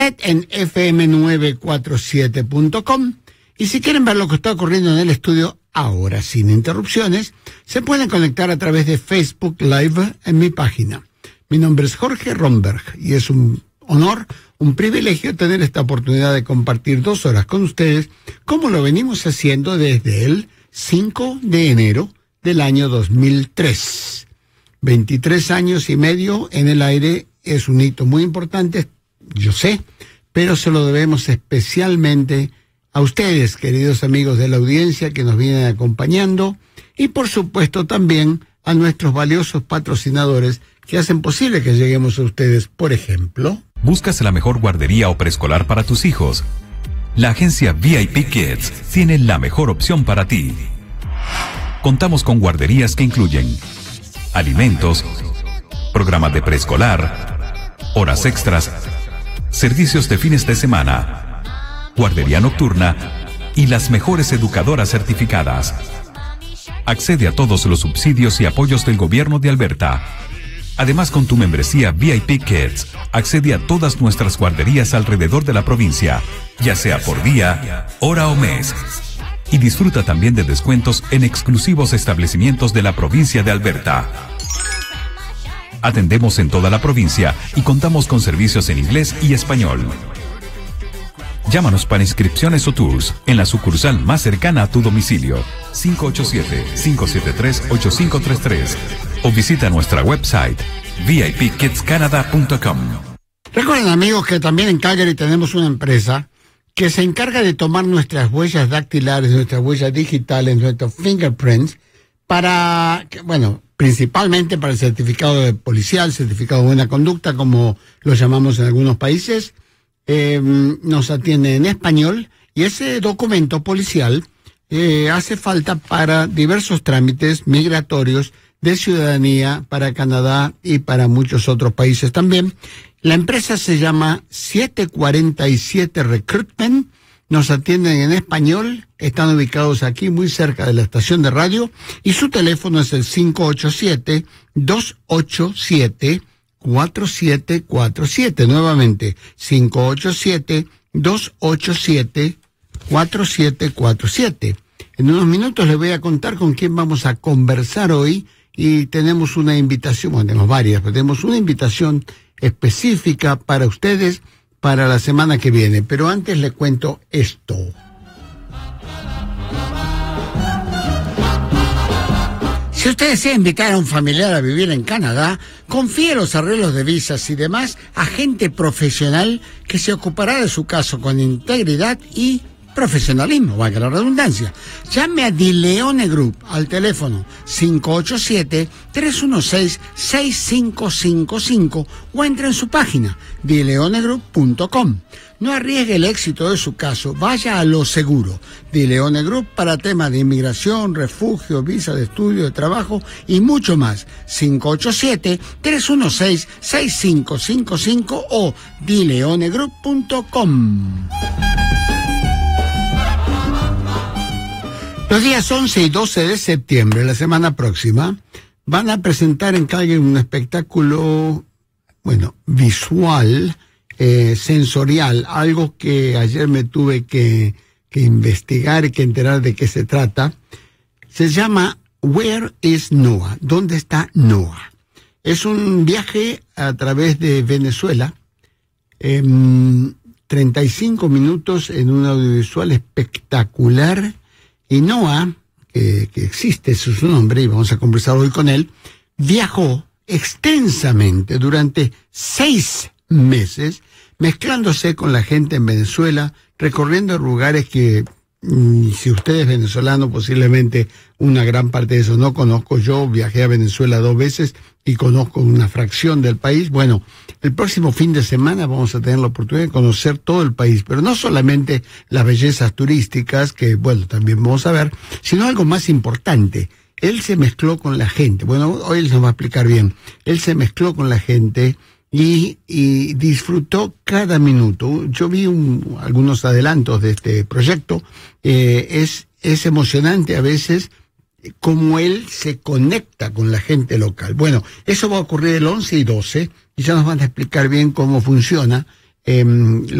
en fm947.com. Y si quieren ver lo que está ocurriendo en el estudio ahora sin interrupciones, se pueden conectar a través de Facebook Live en mi página. Mi nombre es Jorge Romberg y es un honor, un privilegio tener esta oportunidad de compartir 2 horas con ustedes, como lo venimos haciendo desde el 5 de enero del año 2003. 23 años y medio en el aire es un hito muy importante, yo sé, pero se lo debemos especialmente a ustedes, queridos amigos de la audiencia que nos vienen acompañando, y por supuesto también a nuestros valiosos patrocinadores que hacen posible que lleguemos a ustedes. Por ejemplo, ¿buscas la mejor guardería o preescolar para tus hijos? La agencia VIP Kids tiene la mejor opción para ti. Contamos con guarderías que incluyen alimentos, programas de preescolar, horas extras, servicios de fines de semana, guardería nocturna y las mejores educadoras certificadas. Accede a todos los subsidios y apoyos del gobierno de Alberta. Además, con tu membresía VIP Kids, accede a todas nuestras guarderías alrededor de la provincia, ya sea por día, hora o mes. Y disfruta también de descuentos en exclusivos establecimientos de la provincia de Alberta. Atendemos en toda la provincia y contamos con servicios en inglés y español. Llámanos para inscripciones o tours en la sucursal más cercana a tu domicilio, 587-573-8533, o visita nuestra website, vipkidscanada.com. Recuerden, amigos, que también en Calgary tenemos una empresa que se encarga de tomar nuestras huellas dactilares, nuestras huellas digitales, nuestros fingerprints, para, bueno, principalmente para el certificado de policial, certificado de buena conducta, como lo llamamos en algunos países. Nos atiende en español, y ese documento policial hace falta para diversos trámites migratorios de ciudadanía para Canadá y para muchos otros países también. La empresa se llama 747 Recruitment. Nos atienden en español, están ubicados aquí muy cerca de la estación de radio, y su teléfono es el 587-287-4747. Nuevamente, 587-287-4747. En unos minutos les voy a contar con quién vamos a conversar hoy, y tenemos una invitación, bueno, tenemos varias, pero tenemos una invitación específica para ustedes para la semana que viene. Pero antes les cuento esto. Si usted desea invitar a un familiar a vivir en Canadá, confíe los arreglos de visas y demás a gente profesional que se ocupará de su caso con integridad y profesionalismo, valga la redundancia. Llame a DiLeone Group al teléfono 587-316-6555 o entre en su página dileonegroup.com. No arriesgue el éxito de su caso, vaya a lo seguro. DiLeone Group para temas de inmigración, refugio, visa de estudio, de trabajo y mucho más. 587-316-6555 o dileonegroup.com. Los días 11 y 12 de septiembre, la semana próxima, van a presentar en Calgary un espectáculo, bueno, visual, sensorial, algo que ayer me tuve que investigar y que enterar de qué se trata. Se llama Where is Noah? ¿Dónde está Noah? Es un viaje a través de Venezuela, 35 minutos en un audiovisual espectacular. Y Noah, que existe, ese es su nombre, y vamos a conversar hoy con él, viajó extensamente durante 6 meses, mezclándose con la gente en Venezuela, recorriendo lugares que, si usted es venezolano, posiblemente una gran parte de eso no conozco. Yo viajé a Venezuela 2 veces y conozco una fracción del país. Bueno, el próximo fin de semana vamos a tener la oportunidad de conocer todo el país, pero no solamente las bellezas turísticas, que bueno, también vamos a ver, sino algo más importante. Él se mezcló con la gente. Bueno, hoy él nos va a explicar bien. Él se mezcló con la gente y disfrutó cada minuto. Yo vi algunos adelantos de este proyecto. Es emocionante a veces cómo él se conecta con la gente local. Bueno, eso va a ocurrir el 11 y 12, y ya nos van a explicar bien cómo funciona. eh,